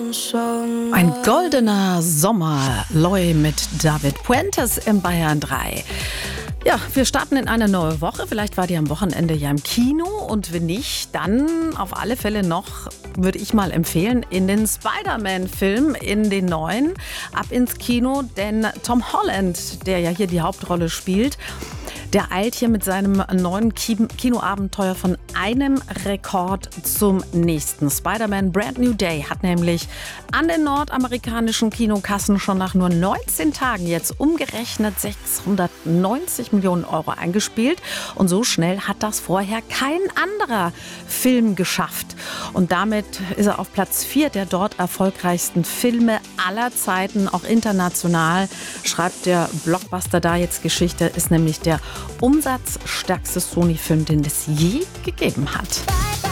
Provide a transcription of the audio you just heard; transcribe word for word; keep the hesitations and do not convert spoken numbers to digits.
Ein goldener Sommer, Loi mit David Puentes im Bayern drei. Ja, wir starten in eine neue Woche. Vielleicht war die am Wochenende ja im Kino und wenn nicht, dann auf alle Fälle noch, würde ich mal empfehlen, in den Spider-Man-Film, in den neuen, ab ins Kino. Denn Tom Holland, der ja hier die Hauptrolle spielt, der eilt hier mit seinem neuen Kinoabenteuer von einem Rekord zum nächsten. Spider-Man Brand New Day hat nämlich an den nordamerikanischen Kinokassen schon nach nur neunzehn Tagen jetzt umgerechnet sechshundertneunzig Millionen Euro eingespielt. Und so schnell hat das vorher kein anderer Film geschafft. Und damit ist er auf Platz vier der dort erfolgreichsten Filme aller Zeiten, auch international. Schreibt der Blockbuster da jetzt Geschichte, ist nämlich der umsatzstärkste Sony-Film, den es je gegeben hat.